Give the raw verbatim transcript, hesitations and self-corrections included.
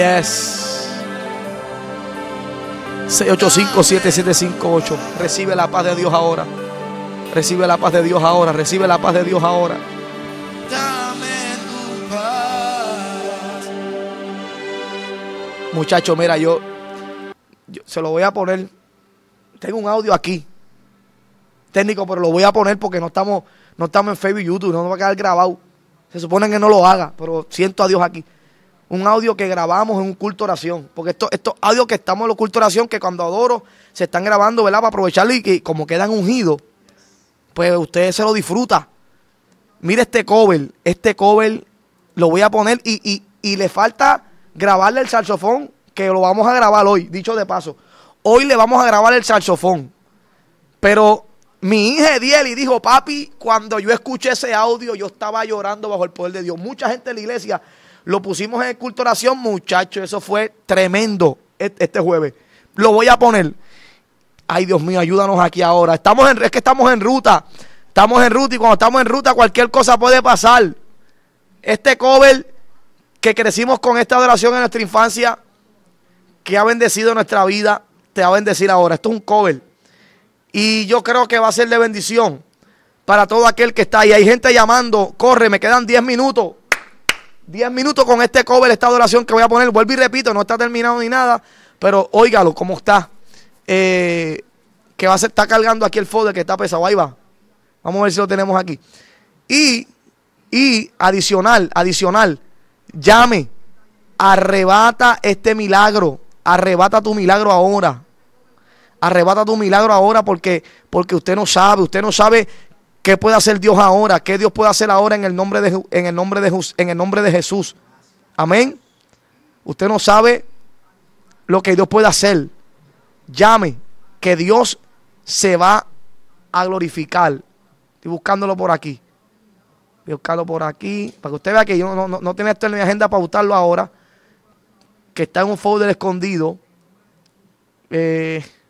Yes. seis ocho cinco, siete siete cinco ocho. Recibe la paz de Dios ahora. Recibe la paz de Dios ahora. Recibe la paz de Dios ahora. Dame tu paz. Muchachos, mira, yo, yo se lo voy a poner. Tengo un audio aquí. Técnico, pero lo voy a poner porque no estamos, no estamos en Facebook y YouTube. No nos va a quedar grabado. Se supone que no lo haga, pero siento a Dios aquí. Un audio que grabamos en un culto de oración. Porque estos esto audios que estamos en los cultos de oración, que cuando adoro, se están grabando, ¿verdad? Para aprovecharlo y que como quedan ungidos, pues usted se lo disfruta. Mire este cover. Este cover lo voy a poner y, y, y le falta grabarle el saxofón, que lo vamos a grabar hoy, dicho de paso. Hoy le vamos a grabar el saxofón. Pero mi hija Edieli dijo, papi, cuando yo escuché ese audio, yo estaba llorando bajo el poder de Dios. Mucha gente de la iglesia lo pusimos en el culto de oración, muchachos. Eso fue tremendo este jueves. Lo voy a poner. Ay, Dios mío, ayúdanos aquí ahora. Estamos en, es que estamos en ruta. Estamos en ruta y cuando estamos en ruta cualquier cosa puede pasar. Este cover que crecimos con esta adoración en nuestra infancia, que ha bendecido nuestra vida, te va a bendecir ahora. Esto es un cover. Y yo creo que va a ser de bendición para todo aquel que está ahí. Hay gente llamando, corre, me quedan diez minutos. diez minutos con este cover, esta adoración que voy a poner. Vuelvo y repito, no está terminado ni nada, pero óigalo cómo está. Eh, que va a ser, está cargando aquí el folder que está pesado. Ahí va. Vamos a ver si lo tenemos aquí. Y, y adicional, adicional, llame, arrebata este milagro. Arrebata tu milagro ahora. Arrebata tu milagro ahora porque, porque usted no sabe, usted no sabe qué puede hacer Dios ahora, qué Dios puede hacer ahora en el nombre de, en el nombre de, en el nombre de Jesús. Amén. Usted no sabe lo que Dios puede hacer. Llame, que Dios se va a glorificar. Estoy buscándolo por aquí. Voy a buscarlo por aquí, para que usted vea que yo no, no, no tengo esto en mi agenda para buscarlo ahora, que está en un folder escondido. Eh...